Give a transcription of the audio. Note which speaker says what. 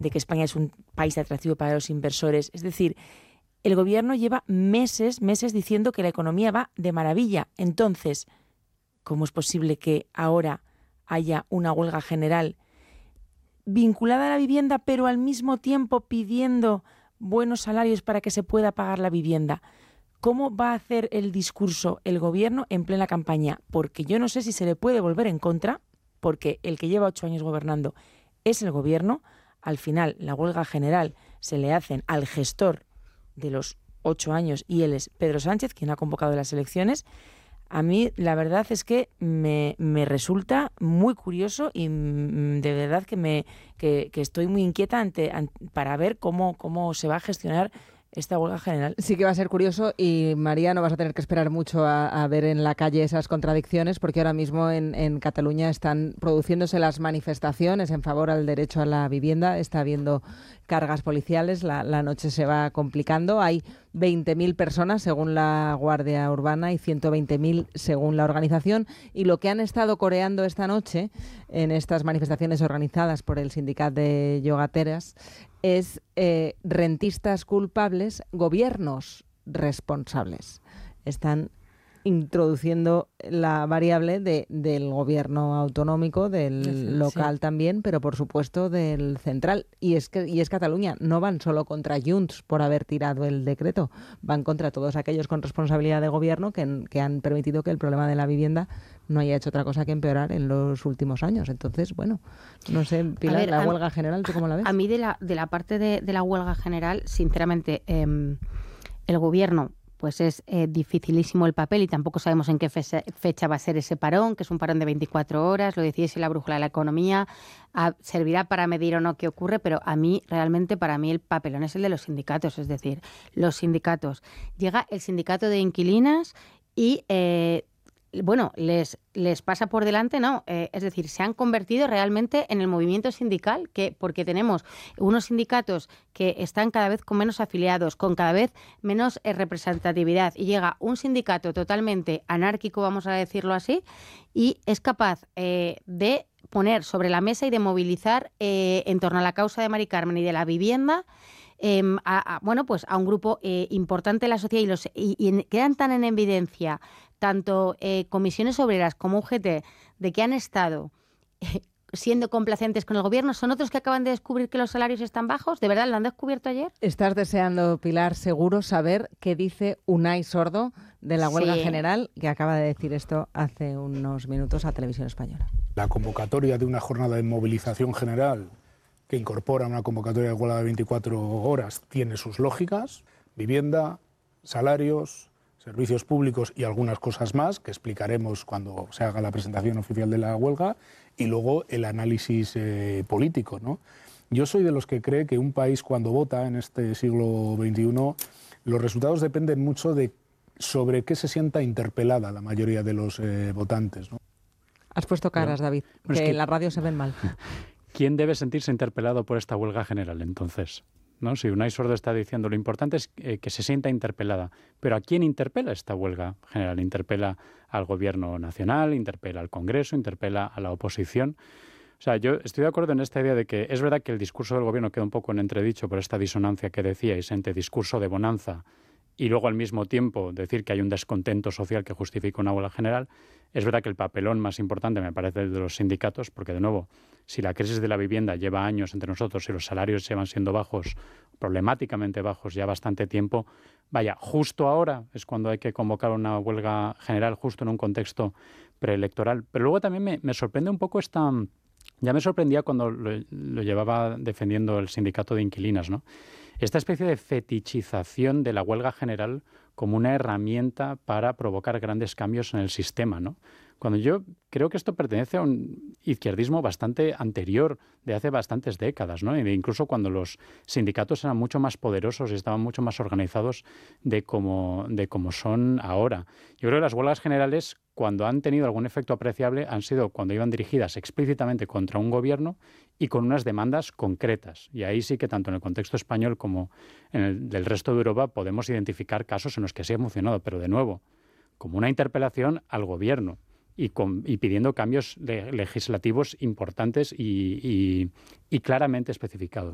Speaker 1: de que España es un país atractivo para los inversores. Es decir, el gobierno lleva meses diciendo que la economía va de maravilla. Entonces, ¿cómo es posible que ahora haya una huelga general vinculada a la vivienda, pero al mismo tiempo pidiendo buenos salarios para que se pueda pagar la vivienda? ¿Cómo va a hacer el discurso el gobierno en plena campaña? Porque yo no sé si se le puede volver en contra, porque el que lleva 8 años gobernando es el gobierno. Al final, la huelga general se le hacen al gestor de los 8 años y él es Pedro Sánchez, quien ha convocado las elecciones. A mí la verdad es que me resulta muy curioso y de verdad que estoy muy inquieta para ver cómo se va a gestionar esta huelga general.
Speaker 2: Sí que va a ser curioso y, María, no vas a tener que esperar mucho a ver en la calle esas contradicciones, porque ahora mismo en Cataluña están produciéndose las manifestaciones en favor al derecho a la vivienda. Está habiendo cargas policiales, la noche se va complicando. Hay 20.000 personas según la Guardia Urbana y 120.000 según la organización. Y lo que han estado coreando esta noche en estas manifestaciones organizadas por el sindicato de llogateras es rentistas culpables, gobiernos responsables. Están introduciendo la variable del gobierno autonómico, del local también, pero por supuesto del central. Y es Cataluña. No van solo contra Junts por haber tirado el decreto, van contra todos aquellos con responsabilidad de gobierno que han permitido que el problema de la vivienda no haya hecho otra cosa que empeorar en los últimos años. Entonces, bueno, no sé, Pilar, ver, la huelga general, ¿tú cómo la ves?
Speaker 3: A mí de la parte de la huelga general, sinceramente, el gobierno pues es dificilísimo el papel y tampoco sabemos en qué fecha va a ser ese parón, que es un parón de 24 horas, lo decidiese la brújula de la economía, servirá para medir o no qué ocurre, pero realmente para mí el papelón es el de los sindicatos, es decir, los sindicatos. Llega el sindicato de inquilinas y bueno, les pasa por delante, ¿no? Es decir, se han convertido realmente en el movimiento sindical, porque tenemos unos sindicatos que están cada vez con menos afiliados, con cada vez menos representatividad, y llega un sindicato totalmente anárquico, vamos a decirlo así, y es capaz de poner sobre la mesa y de movilizar en torno a la causa de Mari Carmen y de la vivienda pues a un grupo importante de la sociedad y quedan tan en evidencia tanto comisiones obreras como UGT de que han estado siendo complacentes con el gobierno. ¿Son otros que acaban de descubrir que los salarios están bajos? ¿De verdad lo han descubierto ayer?
Speaker 2: Estás deseando, Pilar, seguro saber qué dice Unai Sordo de la huelga general, que acaba de decir esto hace unos minutos a Televisión Española.
Speaker 4: La convocatoria de una jornada de movilización general que incorpora una convocatoria de huelga de 24 horas tiene sus lógicas: vivienda, salarios, servicios públicos y algunas cosas más que explicaremos cuando se haga la presentación oficial de la huelga, y luego el análisis político, ¿no? Yo soy de los que cree que un país, cuando vota en este siglo XXI, los resultados dependen mucho de sobre qué se sienta interpelada la mayoría de los votantes, ¿no?
Speaker 2: Has puesto caras, David, que en la radio se ven mal.
Speaker 5: ¿Quién debe sentirse interpelado por esta huelga general, entonces? ¿No? Si Unai Sordo está diciendo, lo importante es que se sienta interpelada. ¿Pero a quién interpela esta huelga general? ¿Interpela al Gobierno nacional? ¿Interpela al Congreso? ¿Interpela a la oposición? O sea, yo estoy de acuerdo en esta idea de que es verdad que el discurso del Gobierno queda un poco en entredicho por esta disonancia que decíais entre discurso de bonanza y luego al mismo tiempo decir que hay un descontento social que justifica una huelga general. Es verdad que el papelón más importante me parece el de los sindicatos, porque de nuevo, si la crisis de la vivienda lleva años entre nosotros y los salarios llevan siendo bajos, problemáticamente bajos ya bastante tiempo, vaya, justo ahora es cuando hay que convocar una huelga general, justo en un contexto preelectoral. Pero luego también me sorprende un poco ya me sorprendía cuando lo llevaba defendiendo el sindicato de inquilinas, ¿no? Esta especie de fetichización de la huelga general como una herramienta para provocar grandes cambios en el sistema, ¿no? Cuando yo creo que esto pertenece a un izquierdismo bastante anterior, de hace bastantes décadas, ¿no? Y incluso cuando los sindicatos eran mucho más poderosos y estaban mucho más organizados de como son ahora. Yo creo que las huelgas generales, cuando han tenido algún efecto apreciable, han sido cuando iban dirigidas explícitamente contra un gobierno y con unas demandas concretas. Y ahí sí que tanto en el contexto español como en el del resto de Europa podemos identificar casos en los que sí ha funcionado, pero de nuevo, como una interpelación al gobierno y pidiendo cambios legislativos importantes y claramente especificados.